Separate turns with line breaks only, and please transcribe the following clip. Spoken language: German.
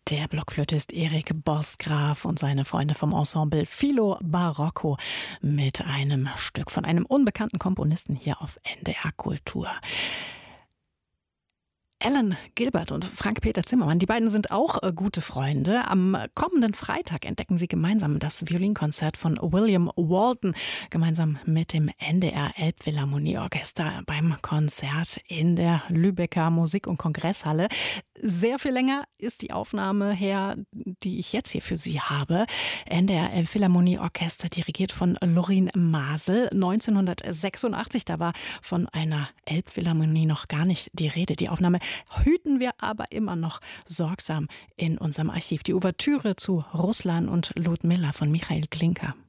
Der Blockflötist Erik Bosgraf und seine Freunde vom Ensemble Filo Barocco mit einem Stück von einem unbekannten Komponisten hier auf NDR Kultur. Alan Gilbert und Frank-Peter Zimmermann, die beiden sind auch gute Freunde. Am kommenden Freitag entdecken sie gemeinsam das Violinkonzert von William Walton, gemeinsam mit dem NDR Elbphilharmonieorchester beim Konzert in der Lübecker Musik- und Kongresshalle. Sehr viel länger ist die Aufnahme her, die ich jetzt hier für Sie habe. NDR Elbphilharmonieorchester, dirigiert von Lorin Maazel, 1986. Da war von einer Elbphilharmonie noch gar nicht die Rede. Die Aufnahme hüten wir aber immer noch sorgsam in unserem Archiv. Die Ouvertüre zu Ruslan und Ludmilla von Michael Glinka.